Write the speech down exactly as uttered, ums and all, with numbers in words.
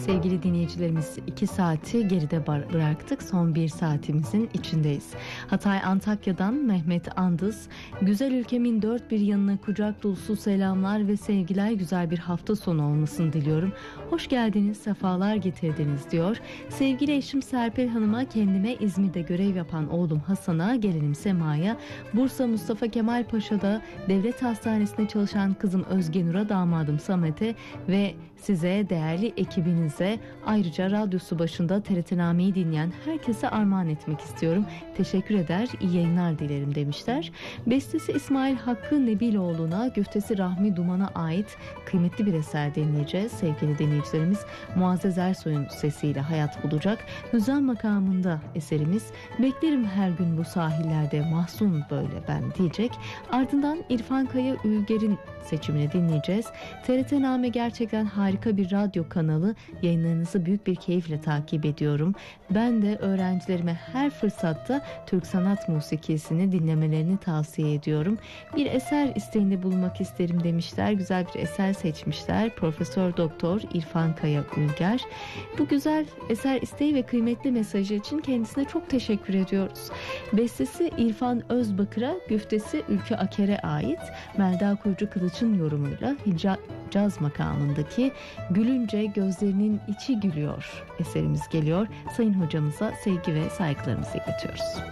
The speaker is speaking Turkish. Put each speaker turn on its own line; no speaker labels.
Sevgili dinleyicilerimiz, iki saati geride bıraktık. Son bir saatimizin içindeyiz. Hatay Antakya'dan Mehmet Andız, güzel ülkemin dört bir yanına kucak dolusu selamlar ve sevgiler, güzel bir hafta sonu olmasını diliyorum. Hoş geldiniz, sefalar getirdiniz diyor. Sevgili eşim Serpil Hanım'a, kendime İzmir'de görev yapan oğlum Hasan'a, gelinim Sema'ya, Bursa Mustafa Kemal Paşa'da devlet hastanesinde çalışan kızım Özge Nur'a, damadım Samet'e ve size, değerli ekibinize, ayrıca radyosu başında T R T Name'yi dinleyen herkese armağan etmek istiyorum. Teşekkür eder, iyi yayınlar dilerim demişler. Bestesi İsmail Hakkı Nebiloğlu'na, güftesi Rahmi Duman'a ait kıymetli bir eser dinleyeceğiz. Sevgili dinleyicilerimiz, Muazzez Ersoy'un sesiyle hayat bulacak Hüzzam makamında eserimiz. Beklerim her gün bu sahillerde, mahzun böyle ben diyecek. Ardından İrfan Kaya Ülger'in seçimini dinleyeceğiz. T R T Name gerçekten harika bir radyo kanalı. Yayınlarınızı büyük bir keyifle takip ediyorum. Ben de öğrencilerime her fırsatta Türk sanat musikisini dinlemelerini tavsiye ediyorum. Bir eser isteğinde bulunmak isterim demişler. Güzel bir eser seçmişler. Profesör Doktor İrfan Kaya Ülger. Bu güzel eser isteği ve kıymetli mesajı için kendisine çok teşekkür ediyoruz. Bestesi İrfan Özbakır'a, güftesi Ülkü Aker'e ait. Melda Kuyucu Kılıç'ın yorumuyla Hicaz makamındaki Gülünce Gözlerinin içi Gülüyor eserimiz geliyor. Sayın hocamıza sevgi ve saygılarımızı iletiyoruz.